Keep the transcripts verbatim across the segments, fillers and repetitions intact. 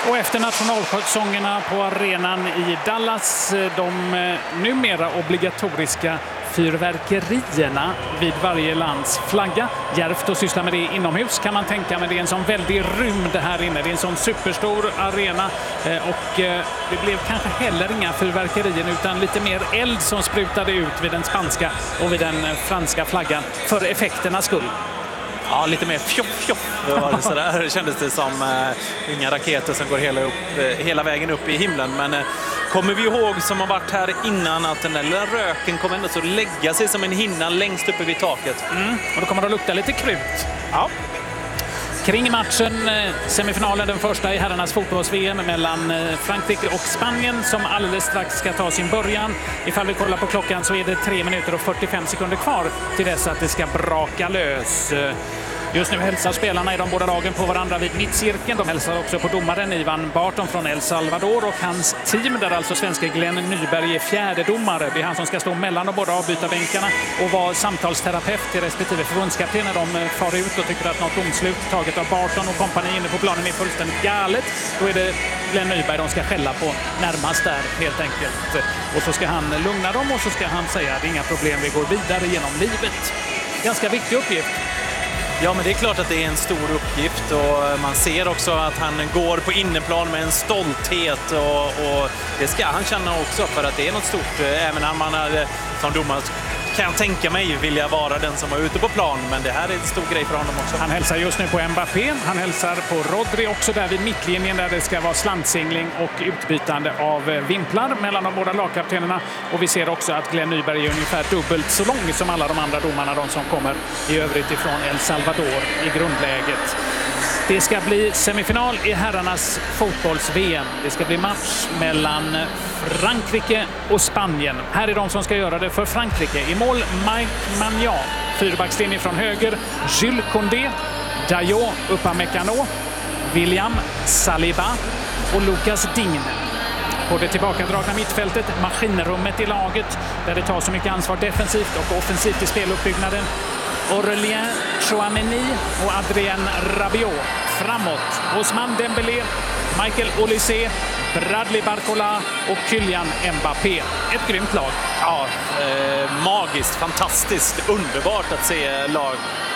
Och efter nationalsångerna på arenan i Dallas, de numera obligatoriska fyrverkerierna vid varje lands flagga. Djärvt att syssla med det inomhus kan man tänka, men det är en sån väldig rymd här inne. Det är en sån superstor arena och det blev kanske heller inga fyrverkerier utan lite mer eld som sprutade ut vid den spanska och vid den franska flaggan för effekternas skull. Ja, lite mer fjoff, fjoff. Det var det sådär. Det kändes det som eh, inga raketer som går hela, upp, eh, hela vägen upp i himlen. Men eh, kommer vi ihåg som har varit här innan att den där lilla röken kommer ändå så lägga sig som en hinna längst uppe vid taket. Mm. Och då kommer det att lukta lite krut. Ja. Kring matchen, semifinalen, den första i herrarnas fotbolls-V M mellan Frankrike och Spanien som alldeles strax ska ta sin början. Ifall vi kollar på klockan så är det tre minuter och fyrtiofem sekunder kvar till dess att det ska braka lös. Just nu hälsar spelarna i de båda lagen på varandra vid mittcirkeln. De hälsar också på domaren Ivan Barton från El Salvador och hans team där alltså svenska Glenn Nyberg är fjärde domare. Det är han som ska stå mellan de båda avbytarbänkarna och vara samtalsterapeut till respektive förbundskapten när de far ut och tycker att något domslut taget av Barton och kompani inne på planen är fullständigt galet. Då är det Glenn Nyberg de ska skälla på närmast där helt enkelt. Och så ska han lugna dem och så ska han säga att det är inga problem, vi går vidare genom livet. Ganska viktig uppgift. Ja, men det är klart att det är en stor uppgift och man ser också att han går på inneplan med en stolthet och, och det ska han känna också för att det är något stort. Även när man är, som domare kan jag tänka mig vilja vara den som är ute på plan, men det här är en stor grej för honom också. Han hälsar just nu på Mbappé, han hälsar på Rodri också där vid mittlinjen där det ska vara slantsingling och utbytande av vimplar mellan de båda lagkaptenerna. Och vi ser också att Glenn Nyberg är ungefär dubbelt så lång som alla de andra domarna, de som kommer i övrigt ifrån El Salvador i grundläget. Det ska bli semifinal i herrarnas fotbolls-V M. Det ska bli match mellan Frankrike och Spanien. Här är de som ska göra det för Frankrike. I mål Mike Maignan, fyrbackslinje från höger. Jules Koundé, Dayot Upamecano, William Saliba och Lucas Digne. På det tillbakadragna mittfältet, maskinrummet i laget där det tar så mycket ansvar defensivt och offensivt i speluppbyggnaden. Aurélien Tchouameni och Adrien Rabiot. Framåt Ousmane Dembélé, Michael Olise, Bradley Barcola och Kylian Mbappé. Ett grymt lag. Ja, eh, magiskt, fantastiskt, underbart att se lag.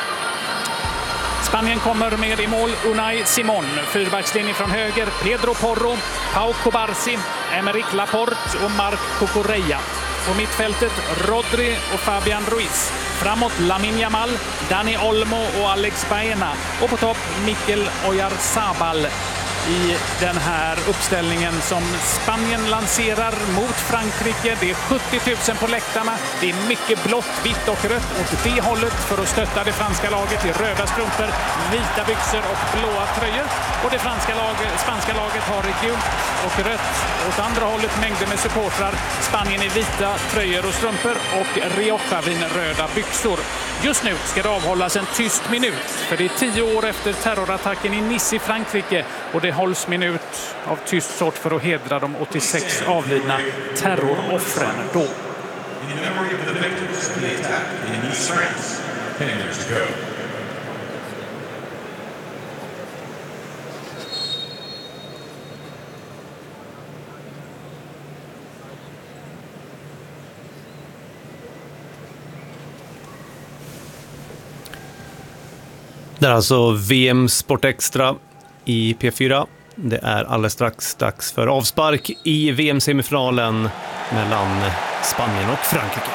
Spanien kommer med i mål Unai Simon, fyrbackslinje från höger, Pedro Porro, Pau Cubarsí, Emerick Laporte och Marc Cucurella. På mittfältet Rodri och Fabian Ruiz. Framåt Lamine Yamal, Dani Olmo och Alex Baena. Och på topp Mikel Oyarzabal i den här uppställningen som Spanien lanserar mot Frankrike. Det är sjuttio tusen på läktarna. Det är mycket blått, vitt och rött åt det hållet för att stötta det franska laget i röda strumpor, vita byxor och blåa tröjor. Och det franska laget, spanska laget har gult och rött åt andra hållet, mängder med supportrar. Spanien i vita tröjor och strumpor och Rioja-vin röda byxor. Just nu ska det avhållas en tyst minut, för det är tio år efter terrorattacken i Nice i Frankrike och det hålls minut av tyst sort för att hedra de åttiosex avlidna terroroffren då. Det är alltså V M Sport Extra i P fyra. Det är alldeles strax dags för avspark i V M-semifinalen mellan Spanien och Frankrike.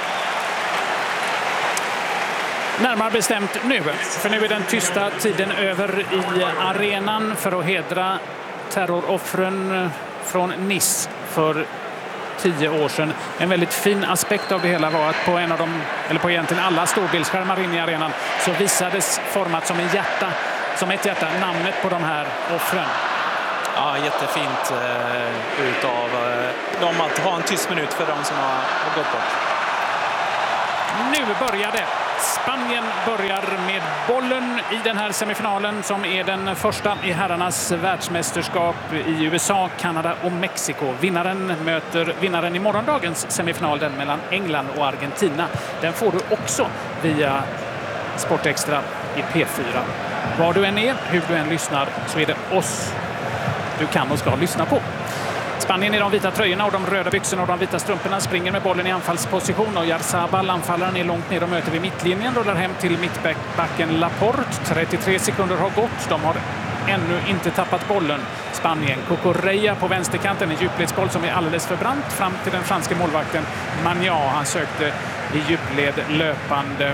Närmare bestämt nu, för nu är den tysta tiden över i arenan för att hedra terroroffren från Nice för tio år sedan. En väldigt fin aspekt av det hela var att på en av dem, eller på egentligen alla storbildsskärmar inne i arenan, så visades format som en hjärta, som ett hjärta, namnet på de här offren. Ja, jättefint eh, utav eh, dem att ha en tyst minut för dem som har, har gått bort. Nu börjar det. Spanien börjar med bollen i den här semifinalen som är den första i herrarnas världsmästerskap i U S A, Kanada och Mexiko. Vinnaren möter vinnaren i morgondagens semifinal, den mellan England och Argentina. Den får du också via Sport Extra i P fyra. Var du än är, hur du än lyssnar, så är det oss du kan och ska lyssna på. Spanien i de vita tröjorna och de röda byxorna och de vita strumporna springer med bollen i anfallsposition. Oyarzabal, anfallaren, är långt ner och möter vid mittlinjen. Rullar hem till mittbacken Laporte. trettiotre sekunder har gått. De har ännu inte tappat bollen. Spanien. Cucurella på vänsterkanten. En djupledsboll som är alldeles för brant fram till den franska målvakten Magnat. Han sökte i djupled löpande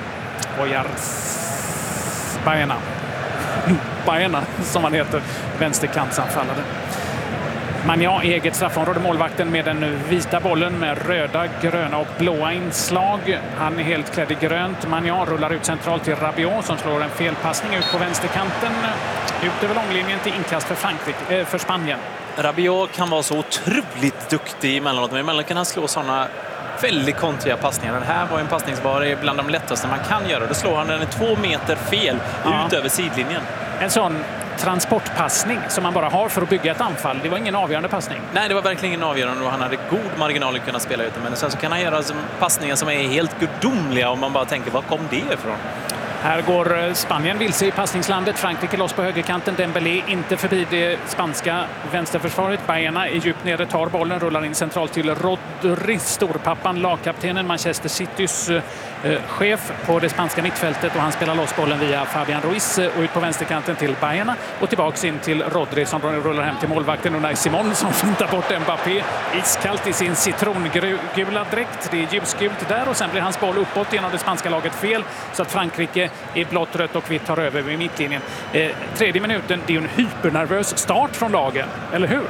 Oyarzabal. Baena som han heter. Vänsterkantsanfallare. Magnat i eget straffområde, målvakten med den vita bollen med röda, gröna och blåa inslag. Han är helt klädd i grönt. Magnat rullar ut centralt till Rabiot som slår en felpassning ut på vänsterkanten. Ut över långlinjen till inkast för, Frankrike, äh, för Spanien. Rabiot kan vara så otroligt duktig emellanåt, men emellanåt kan han slå sådana väldigt konstiga passningar. Den här var en passning som var bland de lättaste man kan göra. Då slår han den två meter fel ja. ut över sidlinjen. En sån transportpassning som man bara har för att bygga ett anfall. Det var ingen avgörande passning. Nej, det var verkligen ingen avgörande och han hade god marginal att kunna spela ut. Men sen så kan han göra passningar som är helt gudomliga om man bara tänker, var kom det ifrån? Här går Spanien vilse i passningslandet. Frankrike loss på högerkanten. Dembélé inte förbi det spanska vänsterförsvaret. Baena är djupt nere, tar bollen, rullar in centralt till Rodri, storpappan, lagkaptenen, Manchester Citys eh, chef på det spanska mittfältet, och han spelar loss bollen via Fabian Ruiz och ut på vänsterkanten till Baena och tillbaks in till Rodri som rullar hem till målvakten Unai Simon som fintar bort Mbappé iskallt i sin citrongula dräkt. Det är ljusgult där och sen blir hans boll uppåt genom det spanska laget fel så att Frankrike i blått, rött och vitt tar över vid mittlinjen. Eh, tredje minuten, det är en hypernervös start från lagen, eller hur?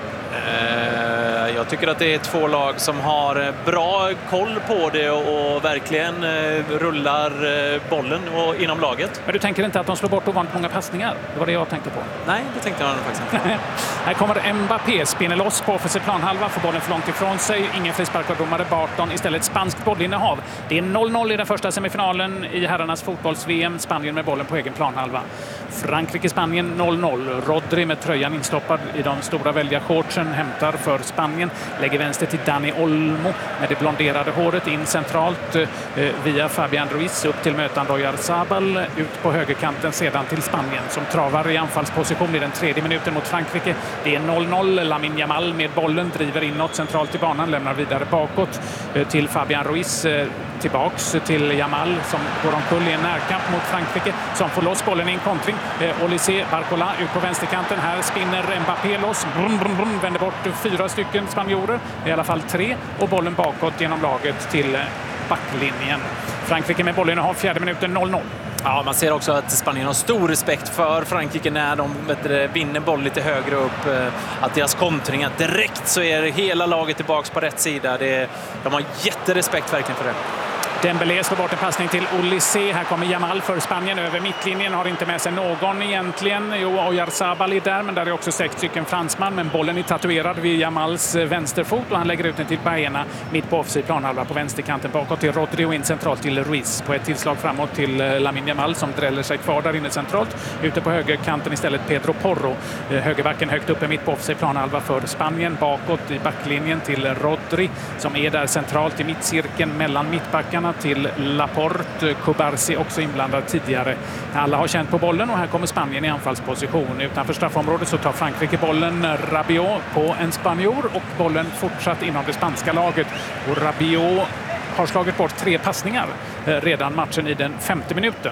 Eh, jag tycker att det är två lag som har bra koll på det och, och verkligen eh, rullar eh, bollen och, inom laget. Men du tänker inte att de slår bort ovanligt många passningar? Det var det jag tänkte på. Nej, det tänkte jag faktiskt inte. Här kommer Mbappé, spinner loss på offensiv planhalva, får bollen för långt ifrån sig. Ingen frispark av domare Barton, istället spanskt bollinnehav. Det är noll noll i den första semifinalen i herrarnas fotbolls-V M. Spanien med bollen på egen planhalva. Frankrike-Spanien noll noll. Rodri med tröjan instoppad i de stora välja shortsen hämtar för Spanien. Lägger vänster till Dani Olmo med det blonderade håret in centralt eh, via Fabian Ruiz upp till mötande Oyarzabal. Ut på högerkanten sedan till Spanien som travar i anfallsposition i den tredje minuten mot Frankrike. Det är noll noll. Lamine Yamal med bollen driver inåt centralt i banan, lämnar vidare bakåt eh, till Fabian Ruiz. Eh, tillbaks till Yamal som går omkull i en närkamp mot Frankrike som får loss bollen i en kontring. Eh, Olysée, Barcola ut på vänsterkanten. Här spinner Mbappé loss. Brum, brum, brum, vänder bort fyra stycken spanjorer. I alla fall tre. Och bollen bakåt genom laget till backlinjen. Frankrike med bollen har fjärde minuten noll noll. Ja, man ser också att Spanien har stor respekt för Frankrike när de vet du, vinner boll lite högre upp. Att deras kontring, att direkt så är hela laget tillbaks på rätt sida. Det, de har jätterespekt verkligen för det. Dembélé slår bort en passning till Olysée. Här kommer Yamal för Spanien över mittlinjen. Har inte med sig någon egentligen. Jo, Oyarzabal är där, men där är också sex stycken fransman. Men bollen är tatuerad vid Yamals vänsterfot och han lägger ut den till Baena mitt på offensiv planhalva på vänsterkanten. Bakåt till Rodri och in centralt till Ruiz. På ett tillslag framåt till Lamine Yamal som dräller sig kvar där inne centralt. Ute på högerkanten istället Pedro Porro. Högerbacken högt uppe mitt på offensiv planhalva för Spanien. Bakåt i backlinjen till Rodri som är där centralt i mittcirkeln mellan mittbackarna till Laporte. Cubarsi också inblandad tidigare. Alla har känt på bollen och här kommer Spanien i anfallsposition. Utanför straffområdet så tar Frankrike bollen. Rabiot på en spanjor och bollen fortsatt inom det spanska laget. Och Rabiot har slagit bort tre passningar redan matchen i den femte minuten.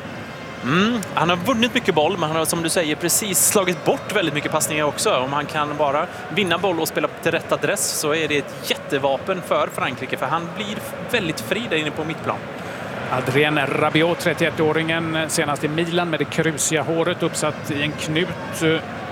Mm, han har vunnit mycket boll, men han har som du säger precis slagit bort väldigt mycket passningar också. Om han kan bara vinna boll och spela till rätt adress så är det ett jättevapen för Frankrike, för han blir väldigt fri där inne på mittplan. Adrien Rabiot, trettioett-åringen, senast i Milan med det krusiga håret uppsatt i en knut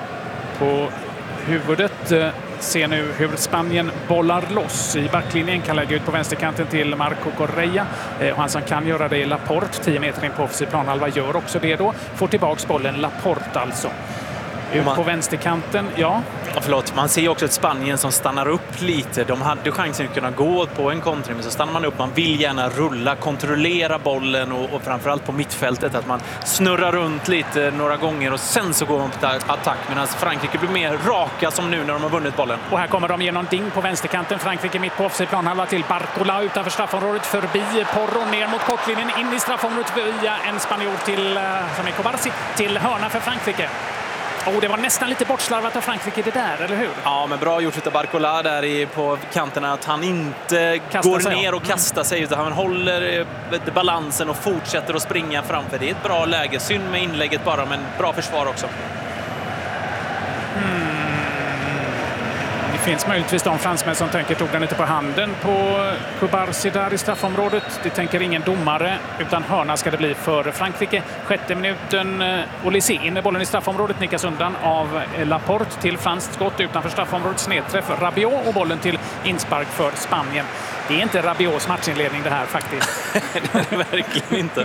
på huvudet. Ser nu hur Spanien bollar loss i backlinjen, kan lägga ut på vänsterkanten till Marco Correa. Eh, och han som kan göra det är Laporte, tio meter in på offensiv planhalva, gör också det då. Får tillbaks bollen, Laporte alltså. Ut man, på vänsterkanten, ja. ja. Förlåt, man ser också ett Spanien som stannar upp lite. De hade chansen att kunna gå på en kontring, men så stannar man upp. Man vill gärna rulla, kontrollera bollen och, och framförallt på mittfältet att man snurrar runt lite några gånger och sen så går man på attack. Medan Frankrike blir mer raka som nu när de har vunnit bollen. Och här kommer de genom ding på vänsterkanten. Frankrike mitt på offensiv planhalva till Barcola utanför straffområdet, förbi Porro ner mot kortlinjen, in i straffområdet via en spanjor till, som är Cubarsi, till hörna för Frankrike. Oh, det var nästan lite bortslarvat av Frankrike det där, eller hur? Ja, men bra gjort av Barcola där i, på kanterna, att han inte Kastar går sig, ner ja. och kastar sig, utan han håller eh, balansen och fortsätter att springa framför. Det är ett bra läge. Synd med inlägget bara, men bra försvar också. Mm. Det finns möjligtvis de fransmän som tänker, tog den inte på handen på Kubarsi där i straffområdet. Det tänker ingen domare, utan hörna ska det bli för Frankrike. Sjätte minuten, Olysée in med bollen i straffområdet, nickas undan av Laporte till franskt skott utanför straffområdet, snedträff Rabiot och bollen till inspark för Spanien. Det är inte Rabiots matchinledning det här faktiskt. Det är verkligen inte.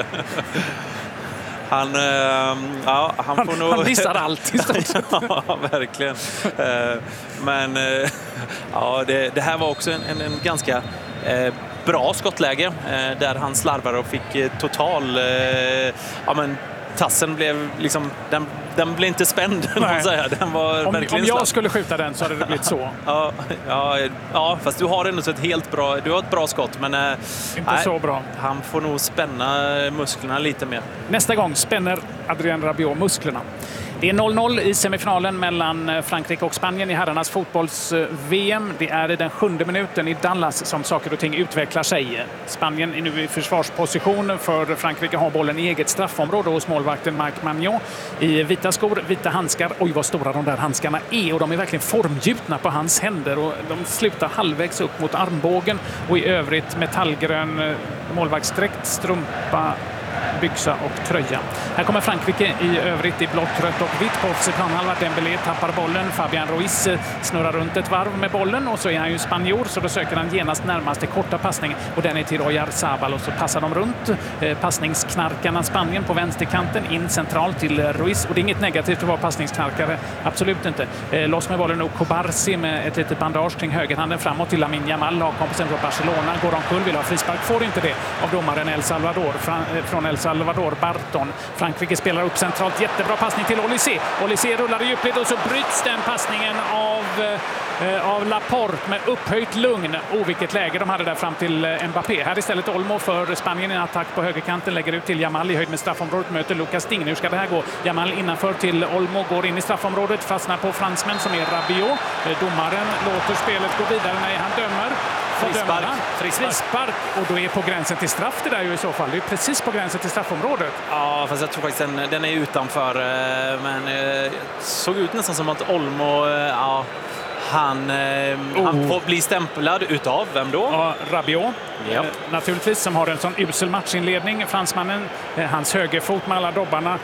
Han, äh, ja, han, han, får nog... han missar allt i stort sett. Ja, verkligen. Äh, men äh, ja, det, det här var också en, en, en ganska äh, bra skottläge äh, där han slarvar och fick äh, total... Äh, ja, men tassen blev liksom... Den, den blev inte spänd, man säga. Den var om, verkligen om jag slapp. skulle skjuta den så hade det blivit så. Ja, ja, ja, fast du har ändå så ett helt bra... Du har ett bra skott, men... Äh, inte nej, så bra. Han får nog spänna musklerna lite mer. Nästa gång spänner Adrien Rabiot musklerna. Det är noll noll i semifinalen mellan Frankrike och Spanien i herrarnas fotbolls-V M. Det är i den sjunde minuten i Dallas som saker och ting utvecklar sig. Spanien är nu i försvarsposition, för Frankrike har bollen i eget straffområde hos målvakten Marc Magnon i vita skor, vita handskar. Oj, vad stora de där handskarna är, och de är verkligen formgjutna på hans händer, och de slutar halvvägs upp mot armbågen, och i övrigt metallgrön målvaktsdräkt, strumpa, byxa och tröja. Här kommer Frankrike i övrigt i blått, rött och vitt. På offside-planhalvan, Dembélé tappar bollen. Fabian Ruiz snurrar runt ett varv med bollen, och så är han ju spanjor, så då söker han genast närmaste korta passning, och den är till Oyarzabal, och så passar de runt eh, passningsknarkarna Spanien på vänsterkanten in centralt till Ruiz, och det är inget negativt att vara passningsknarkare, absolut inte. Eh, loss med bollen och Kubarsi med ett litet bandage kring högerhanden framåt till Lamine Yamal, lagkompisen från Barcelona, går omkull, vill ha frispark, får inte det av domaren El Salvador fra- från El Salvador Barton. Frankrike spelar upp centralt, jättebra passning till Olysée. Olysée rullar i djupled, och så bryts den passningen av, eh, av Laporte med upphöjt lugn. Oh, vilket läge de hade där fram till eh, Mbappé. Här istället Olmo för Spanien i en attack på högerkanten, lägger ut till Yamal i höjd med straffområdet, möter Lucas Digne. Hur ska det här gå? Yamal innanför till Olmo, går in i straffområdet, fastnar på fransmän som är Rabiot. Eh, domaren låter spelet gå vidare när han dömer. Frispark. Frispark. Frispark. Och då är på gränsen till straff det där ju i så fall. Det är precis på gränsen till straffområdet. Ja, fast jag tror faktiskt den, den är utanför. Men eh, såg ut nästan som att Olmo, eh, ja, han, eh, oh. han får bli stämplad utav vem då? Ja, Rabiot. Ja. Eh, naturligtvis, som har en sån usel matchinledning. Fransmannen, eh, hans högerfot med alla dobbarna,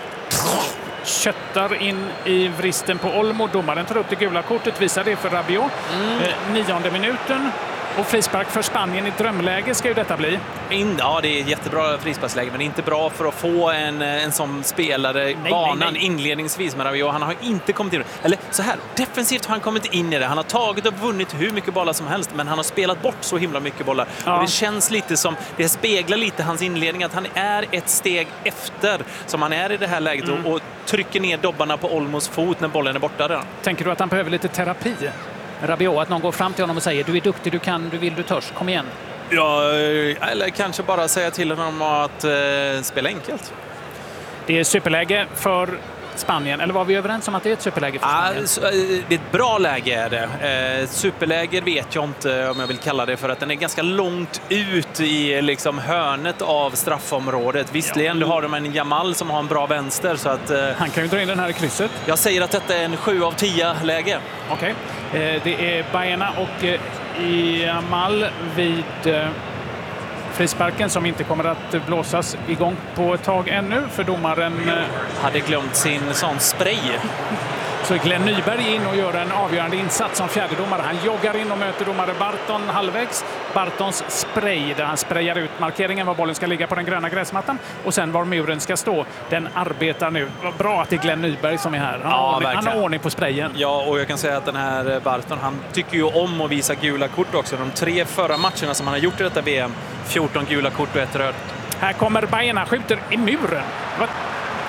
köttar in i vristen på Olmo. Domaren tar upp det gula kortet, visar det för Rabiot. Mm. Eh, nionde minuten. Och frispark för Spanien i drömläge ska ju detta bli. In, ja, det är ett jättebra frisparksläge, men inte bra för att få en, en sån spelare nej, banan nej, nej. inledningsvis med Rabiot. Han har inte kommit in. Eller så här, defensivt har han kommit in i det. Han har tagit och vunnit hur mycket bollar som helst, men han har spelat bort så himla mycket bollar. Ja. Och det känns lite som, det speglar lite hans inledning, att han är ett steg efter som han är i det här läget mm. och, och trycker ner dobbarna på Olmos fot när bollen är borta där. Tänker du att han behöver lite terapi? Rabiot, att någon går fram till honom och säger du är duktig, du kan, du vill, du törs, kom igen. Ja, eller kanske bara säga till honom att eh, spela enkelt. Det är superläge för Spanien, eller var vi överens om att det är ett superläge för Spanien? Ja, det är ett bra läge är det. Superläge vet jag inte om jag vill kalla det, för att den är ganska långt ut i liksom hörnet av straffområdet. Visserligen, ja. Du har de en Yamal som har en bra vänster, så att... Han kan ju dra in den här i krysset. Jag säger att detta är en sju av tio läge. Okej. Okay. Det är Baena och Yamal vid frisparken som inte kommer att blåsas igång på ett tag ännu, för domaren hade glömt sin sån spray. Så Glenn Nyberg in och gör en avgörande insats som fjärdedomare. Han joggar in och möter domare Barton halvvägs. Bartons spray, där han sprayar ut markeringen var bollen ska ligga på den gröna gräsmattan och sen var muren ska stå. Den arbetar nu. Bra att det är Glenn Nyberg som är här. Han, ja, har, ordning, han har ordning på sprayen. Ja, och jag kan säga att den här Barton, han tycker ju om att visa gula kort också. De tre förra matcherna som han har gjort i detta V M, fjorton gula kort och ett rött. Här kommer Baena, skjuter i muren. Ja.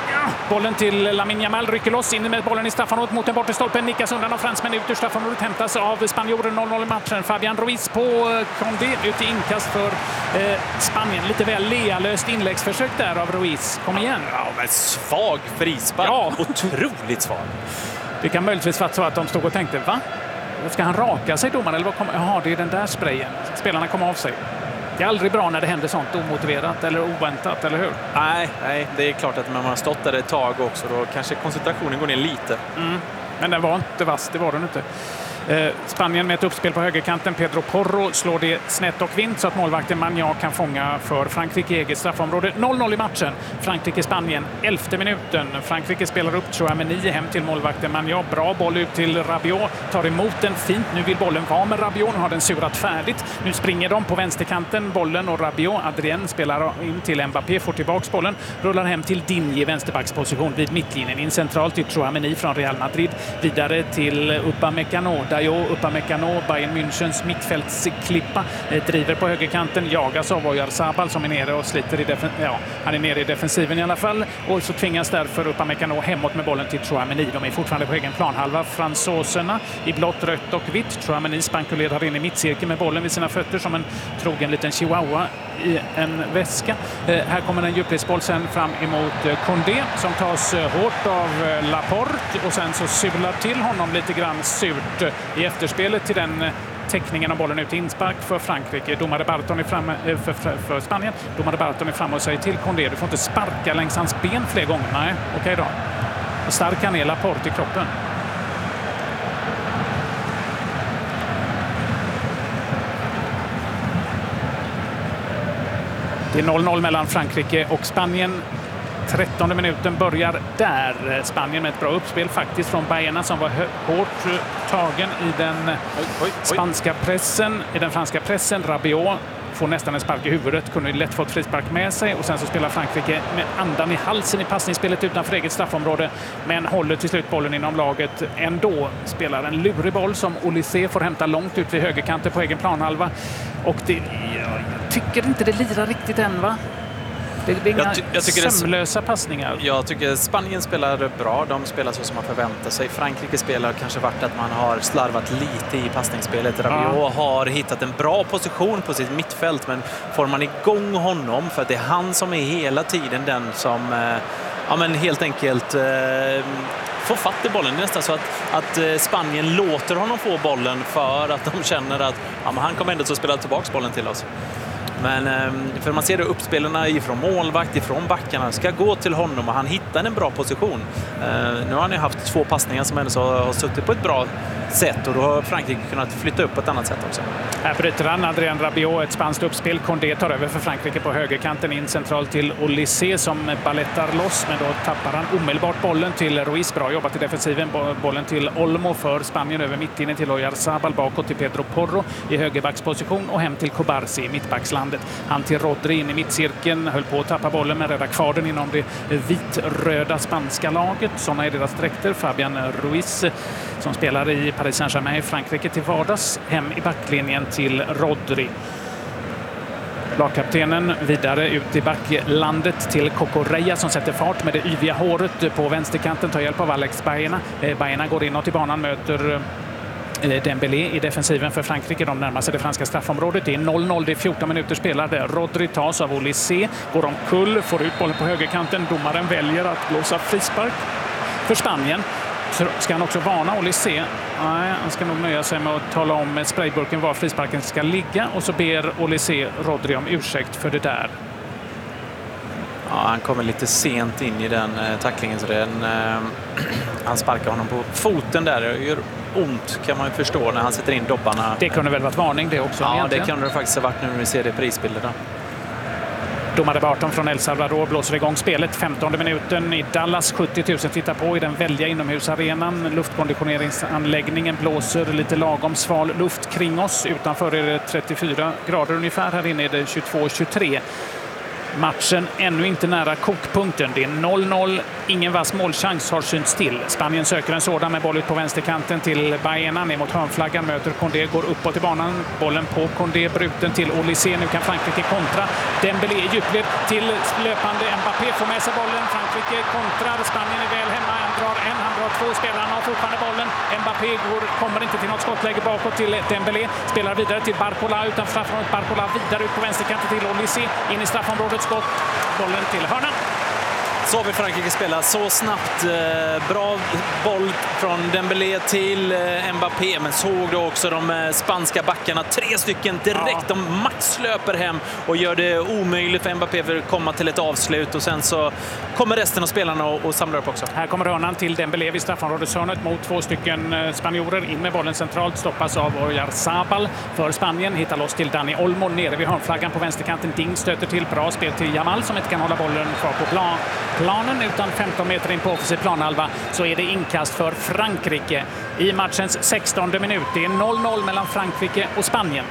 Bollen till Lamine Yamal, rycker loss, in med bollen i straffområdet mot den bortre stolpen, nickas undan av fransmän ut ur straffområdet, hämtas av spanjoren. Noll noll i matchen. Fabian Ruiz på Condé, ut i inkast för eh, Spanien. Lite väl lealöst inläggsförsök där av Ruiz. Kom igen. Ja, men svag frispark. Ja. Otroligt svag. Det kan möjligtvis vara så att de stod och tänkte, va? Ska han raka sig, domaren? Eller vad kommer... Jaha, det är den där sprayen. Spelarna kommer av sig. Det är aldrig bra när det händer sånt omotiverat eller oväntat, eller hur? Nej, nej, det är klart att när man har stått där ett tag också, då kanske koncentrationen går ner lite. Mm. Men den var inte vass, det var den inte. Eh, Spanien med ett uppspel på högerkanten. Pedro Porro slår det snett och vint så att målvakten Magnat kan fånga för Frankrike i eget straffområde. noll noll i matchen. Frankrike-Spanien, elfte minuten. Frankrike spelar upp Tchouaméni hem till målvakten Magnat. Bra boll ut till Rabiot. Tar emot den fint. Nu vill bollen vara med Rabiot. Nu har den surat färdigt. Nu springer de på vänsterkanten. Bollen och Rabiot. Adrien spelar in till Mbappé. Får tillbaks bollen. Rullar hem till Digne i vänsterbacksposition vid mittlinjen. In centralt till Tchouaméni från Real Madrid. Vidare till Upamecano. Dayo, Upamecano, Bayern Münchens mittfältsklippa, eh, driver på högerkanten, jagas av Oyarzabal som är nere och sliter i defen- ja, han är nere i defensiven i alla fall, och så tvingas därför Upamecano hemåt med bollen till Tchouaméni. De är fortfarande på egen planhalva, fransoserna i blått, rött och vitt. Tchouaméni spankulerar in i mittcirkeln med bollen vid sina fötter som en trogen liten chihuahua i en väska. Eh, här kommer en djupledsboll sen fram emot eh, Condé som tas eh, hårt av eh, Laporte och sen så sular till honom lite grann surt eh, i efterspelet till den eh, täckningen av bollen ut i inspark för Frankrike. Domare Barton är framme eh, för, för, för Spanien. Domare Barton är framme och säger till Condé, du får inte sparka längs hans ben fler gånger. Nej, okej då. Och stark han är Laporte i kroppen. Det är noll noll mellan Frankrike och Spanien. trettonde minuten börjar där. Spanien med ett bra uppspel faktiskt från Baena som var hårt tagen i den oj, oj, oj. spanska pressen. I den franska pressen. Rabiot får nästan en spark i huvudet. Kunde lätt fått frispark med sig. Och sen så spelar Frankrike med andan i halsen i passningsspelet utanför eget straffområde. Men håller till slut bollen inom laget ändå. Spelar en lurig boll som Olysée får hämta långt ut vid högerkanten på egen planhalva. Och det, jag tycker inte det lirar riktigt än, va? Det är inga jag ty jag tycker sömlösa passningar. Jag tycker Spanien spelar bra. De spelar så som man förväntar sig. Frankrike spelar kanske varit att man har slarvat lite i passningsspelet. Rabiot ja. har hittat en bra position på sitt mittfält, men får man igång honom, för att det är han som är hela tiden den som eh, ja, men helt enkelt eh, får fatt i bollen. Det är nästan så att, att Spanien låter honom få bollen för att de känner att ja, men han kommer ändå att spela tillbaka bollen till oss. Men för man ser det, uppspelarna ifrån målvakt, ifrån backarna ska gå till honom och han hittar en bra position. Nu har han ju haft två passningar som ändå har suttit på ett bra sätt och då har Frankrike kunnat flytta upp på ett annat sätt också. Här bryter han Adrien Rabiot ett spanskt uppspel. Condé tar över för Frankrike på högerkanten in centralt till Olysée som ballettar loss, men då tappar han omedelbart bollen till Ruiz. Bra jobbat i defensiven. Bollen till Olmo för Spanien över mittlinjen till Oyarzabal, bakåt till Pedro Porro i högerbacksposition och hem till Kobarsi i mittbackslandet. Han till Rodri in i mittcirkeln, höll på att tappa bollen men räddar kvar den inom det vitröda spanska laget. Sådana är deras dräkter. Fabian Ruiz som spelar i Paris Saint-Germain i Frankrike till vardags, hem i backlinjen till Rodri. Lagkaptenen vidare ut i backlandet till Cucurella som sätter fart med det yviga håret på vänsterkanten, tar hjälp av Alex Baena. Baena går inåt i banan, möter Dembélé i defensiven för Frankrike. De närmar sig det franska straffområdet. Det är noll noll, det är fjorton minuter spelade. Rodri tas av Olysée, går omkull, får ut bollen på högerkanten. Domaren väljer att blåsa frispark för Spanien. Så ska han också varna Olysée? Nej, han ska nog nöja sig med att tala om med sprayburken var frisparken ska ligga, och så ber Olysée Rodri om ursäkt för det där. Ja, han kommer lite sent in i den eh, tacklingen, så den, eh, han sparkar honom på foten där. Det gör ont, kan man ju förstå, när han sätter in dobbarna. Det kunde väl varit varning det också? Ja, egentligen. Det kunde det faktiskt ha varit nu när vi ser det i prisbilderna. Domare Barton från El Salvador blåser igång spelet. femtonde minuten i Dallas. sjuttio tusen tittar på i den väldiga inomhusarenan. Luftkonditioneringsanläggningen blåser lite lagom sval luft kring oss. Utanför är det trettiofyra grader ungefär. Här inne är det tjugotvå tjugotre. Matchen ännu inte nära kokpunkten. Det är noll noll. Ingen vass målchans har synts till. Spanien söker en sådan med boll ut på vänsterkanten till Baena. Ner mot hörnflaggan möter Condé, går uppåt i banan. Bollen på Condé, bruten till Olysée. Nu kan Frankrike kontra. Dembélé i djupled till löpande. Mbappé får med sig bollen. Frankrike kontrar. Spanien är väl hemma. Han drar en, han drar två. Spelarna har fortfarande bollen. Mbappé går, kommer inte till något skottläge bakåt till Dembélé. Spelar vidare till Barcola utan straffområdet. Barcola vidare ut på vänsterkanten till Olysée. In i straffområdet. Skott, bollen till hörnan. Så har vi Frankrike spela så snabbt. Bra boll från Dembélé till Mbappé. Men såg du också de spanska backarna. Tre stycken direkt. Ja. De max löper hem och gör det omöjligt för Mbappé för att komma till ett avslut. Och sen så kommer resten av spelarna och, och samlar upp också. Här kommer hörnan till Dembélé vid straffområdeshörnet mot två stycken spanjorer. In med bollen centralt. Stoppas av Oyarzabal för Spanien. Hittar loss till Dani Olmo nere vid hörnflaggan på vänsterkanten. Ding stöter till. Bra spel till Yamal som inte kan hålla bollen kvar på plan. planen utan femton meter in på offensiv planhalva, så är det inkast för Frankrike i matchens sextonde minut. Det är noll noll mellan Frankrike och Spanien.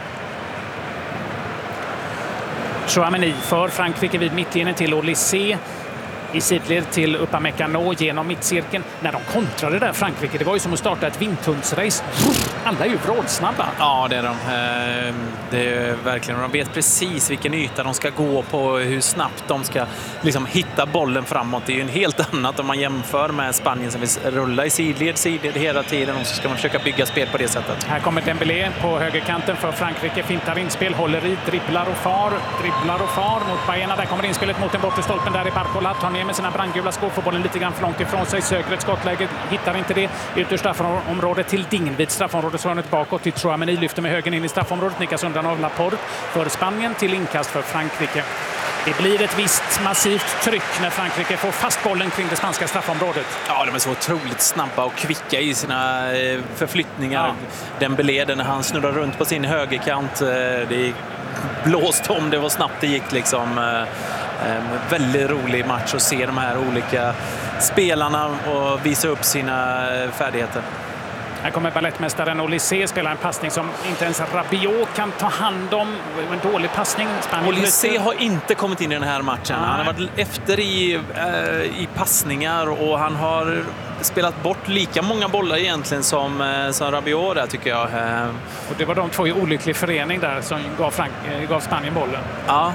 Chouameni för Frankrike vid mittlinjen till Olysée. I sidled till Upamecano genom mittcirkeln. När de kontrade där Frankrike, det var ju som att starta ett vindtundsrace. Alla är ju vrålsnabba. Ja, det är de. Det är verkligen. De vet precis vilken yta de ska gå på, hur snabbt de ska liksom hitta bollen framåt. Det är ju en helt annat om man jämför med Spanien som vill rulla i sidled, sidled hela tiden, och så ska man försöka bygga spel på det sättet. Här kommer Dembélé på högerkanten för Frankrike. Fintar inspel, håller i, dribblar och far. Dribblar och far mot Baena. Där kommer inspelet mot den bortre stolpen där i Barcola. Tar ner med sina brandgula skor, får bollen lite grann för långt ifrån sig. Söker ett skottläge, hittar inte det. Ut ur straffområdet till Ding vid straffområdeshörnet bakåt till Chouameni. Lyfter med högen in i straffområdet. Nickas undan av Laporte för Spanien till inkast för Frankrike. Det blir ett visst massivt tryck när Frankrike får fast bollen kring det spanska straffområdet. Ja, de är så otroligt snabba och kvicka i sina förflyttningar. Ja. Dembélé, när han snurrar runt på sin högerkant, det är blåst om det var snabbt det gick liksom. En väldigt rolig match att se de här olika spelarna och visa upp sina färdigheter. Här kommer ballettmästaren Olysée, spelar en passning som inte ens Rabiot kan ta hand om. En dålig passning. Olysée har inte kommit in i den här matchen. Nej. Han har varit efter i, äh, i passningar, och han har spelat bort lika många bollar egentligen som, som Rabiot där, tycker jag. Och det var de två i olycklig förening där som gav, Frank, gav Spanien bollen. Ja.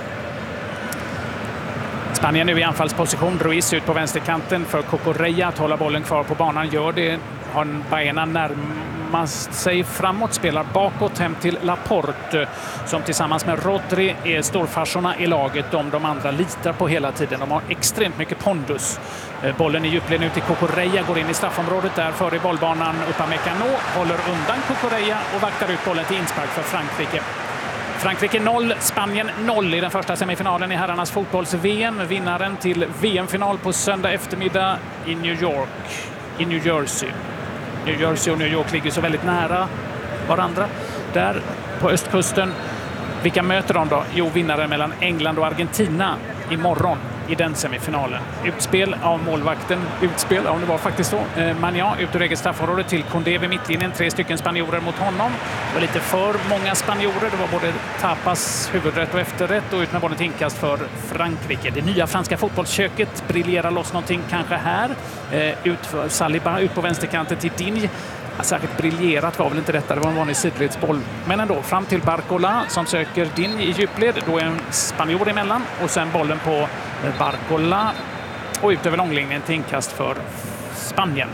Spanien nu i anfallsposition. Ruiz ut på vänsterkanten för Cucurella att hålla bollen kvar på banan. Gör det. Har Baena närmast sig framåt. Spelar bakåt hem till Laporte som tillsammans med Rodri är storfarsorna i laget. De de andra litar på hela tiden. De har extremt mycket pondus. Bollen i djupled nu till Cucurella. Går in i straffområdet där före bollbanan. Upamecano håller undan Cucurella och vaktar ut bollen till inspark för Frankrike. Frankrike noll, Spanien noll i den första semifinalen i herrarnas fotbolls-V M. Vinnaren till V M-final på söndag eftermiddag i New York, i New Jersey. New Jersey och New York ligger så väldigt nära varandra. Där på östkusten, vilka möter de då? Jo, vinnaren mellan England och Argentina imorgon i den semifinalen. Utspel av målvakten, utspel, om det var faktiskt så. Eh, Magnan ut ur eget straffområde till Condé vid mittlinjen. Tre stycken spanjorer mot honom. Det var lite för många spanjorer. Det var både tapas, huvudrätt och efterrätt, och ut med bollen till inkast för Frankrike. Det nya franska fotbollsköket briljerar loss någonting kanske här. Eh, ut för Saliba, ut på vänsterkanten till Digne. Särskilt briljerat var väl inte detta, det var en vanlig sidledsboll. Men ändå, fram till Barcola som söker Digne i djupled. Då är en spanjor emellan, och sen bollen på Barcola och ut över långlinjen till inkast för Spanien.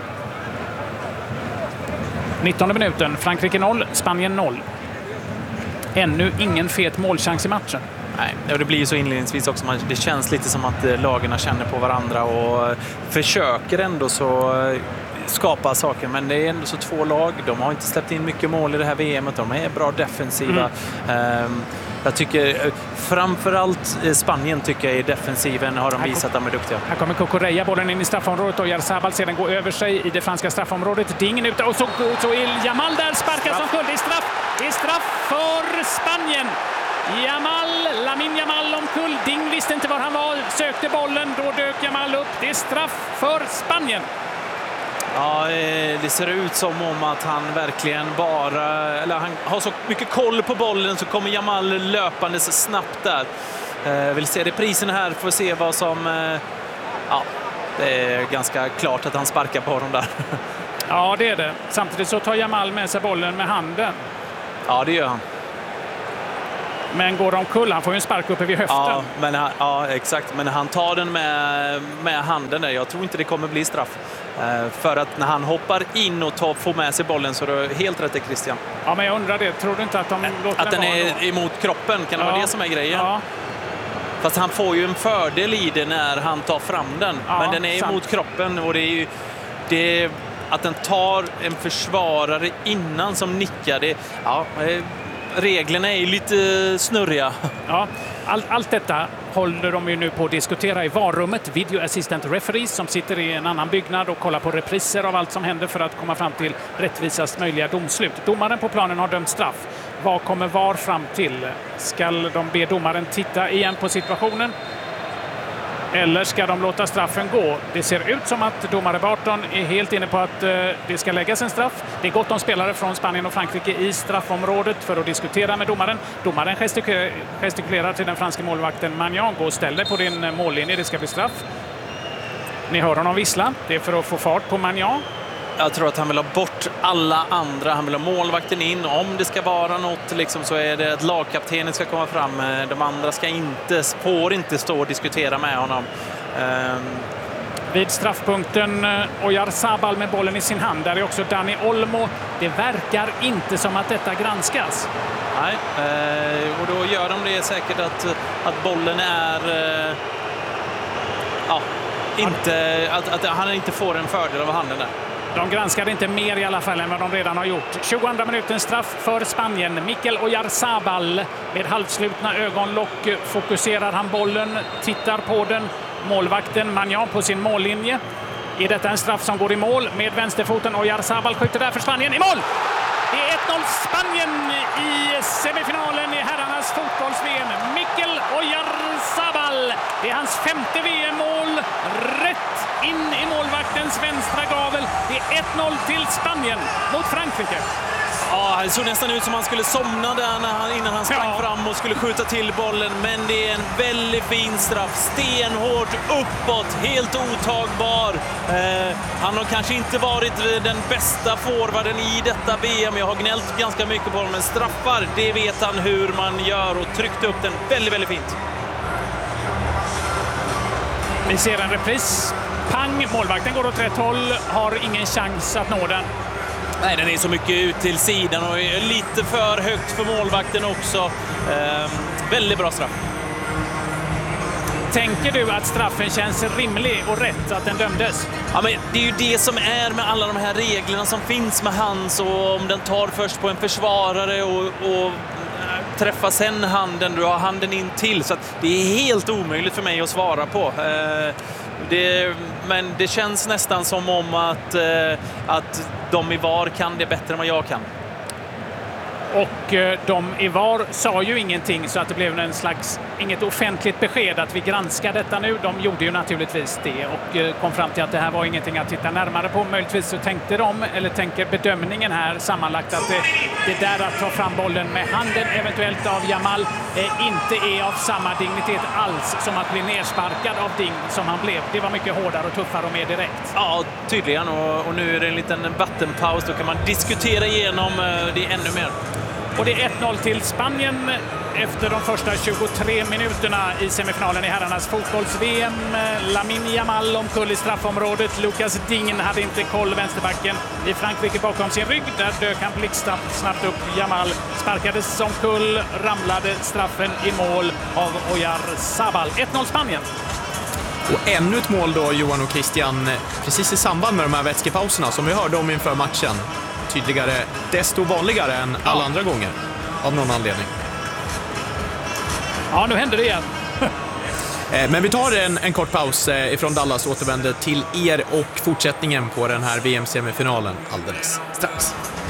nittonde minuten, Frankrike noll, Spanien noll. Ännu ingen fet målchans i matchen. Nej, och det blir ju så inledningsvis också. Det känns lite som att lagarna känner på varandra och försöker ändå så skapa saker, men det är ändå så två lag. De har inte släppt in mycket mål i det här V M:et. De är bra defensiva. Mm. Um, jag tycker framförallt Spanien tycker jag i defensiven har de visat att de är duktiga. Här kommer Cucurella, bollen in i straffområdet, och Oyarzabal sedan går över sig i det franska straffområdet. Ding ute, och så, så är Yamal där, sparkar som kull. Det är straff. Det är straff för Spanien. Yamal, Lamine Yamal omkull. Ding visste inte var han var, sökte bollen, då dök Yamal upp. Det är straff för Spanien. Ja, det ser ut som om att han verkligen bara, eller han har så mycket koll på bollen, så kommer Yamal löpande så snabbt där. Eh, vill se reprisen här för att se vad som... Eh, ja, det är ganska klart att han sparkar på dem där. Ja, det är det. Samtidigt så tar Jamal med sig bollen med handen. Ja, det gör han. Men går de kull, han får ju en spark uppe vid höften. Ja, men, ja, exakt. Men han tar den med, med handen där. Jag tror inte det kommer bli straff. Eh, för att när han hoppar in och tar, får med sig bollen så är det helt rätt, Christian. Ja, men jag undrar det. Tror du inte att de låter Att den vara är då? emot kroppen, kan det Ja. vara det som är grejen? Ja. Fast han får ju en fördel i det när han tar fram den. Ja, men den är sant. emot kroppen och det är ju... Det är, att den tar en försvarare innan som nickar, det... Ja, eh, reglerna är ju lite snurriga. Ja, allt, allt detta håller de ju nu på att diskutera i varummet. Video Assistant Referees som sitter i en annan byggnad och kollar på repriser av allt som händer för att komma fram till rättvisast möjliga domslut. Domaren på planen har dömt straff. Vad kommer V A R fram till? Ska de be domaren titta igen på situationen? Eller ska de låta straffen gå? Det ser ut som att domare Barton är helt inne på att eh, det ska läggas en straff. Det är gott om spelare från Spanien och Frankrike i straffområdet för att diskutera med domaren. Domaren gestikulerar, gestikulerar till den franska målvakten Magnan. Gå och ställ dig på din mållinje, det ska bli straff. Ni hör honom vissla. Det är för att få fart på Magnan. Jag tror att han vill ha bort alla andra. Han vill ha målvakten in. Om det ska vara något liksom, så är det att lagkaptenen ska komma fram. De andra ska inte, får inte stå och diskutera med honom. Um... Vid straffpunkten Oyarzabal med bollen i sin hand. Där är också Dani Olmo. Det verkar inte som att detta granskas. Nej, eh, och då gör de det säkert att, att bollen är... Eh, ja, inte, att, att han inte får en fördel av handen där. De granskade inte mer i alla fall än vad de redan har gjort. tjugoandra minuten straff för Spanien. Mikel Oyarzabal med halvslutna ögonlock fokuserar han bollen, tittar på den. Målvakten Magnan på sin mållinje. Är detta en straff som går i mål med vänsterfoten? Oyarzabal skjuter där för Spanien i mål! Det är ett noll Spanien i semifinalen i herrarnas fotbolls-V M. Mikel Oyarzabal. Det är hans femte V M-mål. Rätt in i målvaktens vänstra gavel. Det är ett noll till Spanien mot Frankrike. Ja, det såg nästan ut som han skulle somna där när han, innan han sprang Ja. fram och skulle skjuta till bollen. Men det är en väldigt fin straff. Stenhårt uppåt, helt otagbar. Eh, han har kanske inte varit den bästa forwarden i detta V M. Jag har gnällt ganska mycket på honom, men straffar, det vet han hur man gör och tryckte upp den väldigt, väldigt fint. Vi ser en repris. Pang, målvakten går åt rätt håll, har ingen chans att nå den. Nej, den är så mycket ut till sidan och är lite för högt för målvakten också. Eh, väldigt bra straff. Tänker du att straffen känns rimlig och rätt att den dömdes? Ja, men det är ju det som är med alla de här reglerna som finns med hands, och om den tar först på en försvarare och, och träffar sen handen, du har handen in till, så att det är helt omöjligt för mig att svara på. Eh, det, men det känns nästan som om att, eh, att de i V A R kan det bättre än vad jag kan. Och eh, de i V A R sa ju ingenting, så att det blev en slags, inget offentligt besked att vi granskar detta nu. De gjorde ju naturligtvis det och eh, kom fram till att det här var ingenting att titta närmare på. Möjligtvis så tänkte de, eller tänker bedömningen här sammanlagt, att det, det där att ta fram bollen med handen eventuellt av Jamal eh, inte är av samma dignitet alls som att bli nersparkad av Ding som han blev. Det var mycket hårdare och tuffare och mer direkt. Ja, tydligen. Och, och nu är det en liten vattenpaus. Då kan man diskutera igenom eh, det ännu mer. Och det är ett noll till Spanien efter de första tjugotre minuterna i semifinalen i herrarnas fotbolls-V M. Lamine Yamal omkull i straffområdet. Lucas Digne hade inte koll, vänsterbacken i Frankrike bakom sin rygg. Där dök han blixtsnabbt snabbt upp. Yamal sparkades omkull, ramlade straffen i mål av Oyarzabal. ett noll Spanien. Och ännu ett mål då, Johan och Christian, precis i samband med de här vätskepauserna som vi hörde om inför matchen. Tydligare, desto vanligare än alla Ja. andra gånger, av någon anledning. Ja, nu händer det igen. Men vi tar en, en kort paus ifrån Dallas och återvänder till er och fortsättningen på den här V M-semifinalen alldeles strax.